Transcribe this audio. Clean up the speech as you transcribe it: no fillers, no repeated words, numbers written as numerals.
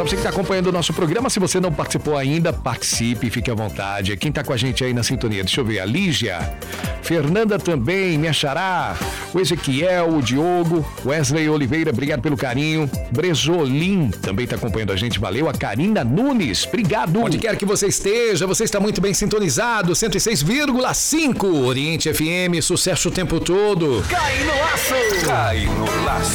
Para você que está acompanhando o nosso programa, se você não participou ainda, participe, fique à vontade. Quem está com a gente aí na sintonia? Deixa eu ver, a Lígia, Fernanda também, minha xará, o Ezequiel, o Diogo, Wesley Oliveira, obrigado pelo carinho. Bresolim também está acompanhando a gente, valeu. A Karina Nunes, obrigado. Onde quer que você esteja, você está muito bem sintonizado, 106,5 Oriente FM, sucesso o tempo todo. Cai no laço! Cai no laço!